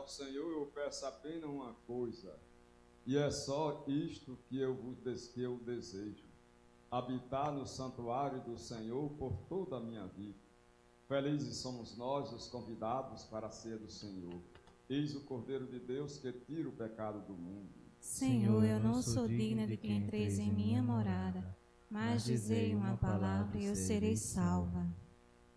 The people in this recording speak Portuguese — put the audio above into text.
ao Senhor eu peço apenas uma coisa, e é só isto que eu desejo: habitar no santuário do Senhor por toda a minha vida. Felizes somos nós, os convidados para a ceia do Senhor. Eis o Cordeiro de Deus que tira o pecado do mundo. Senhor, eu não sou digna de que entreis em minha morada, mas dizei uma palavra e eu serei salva.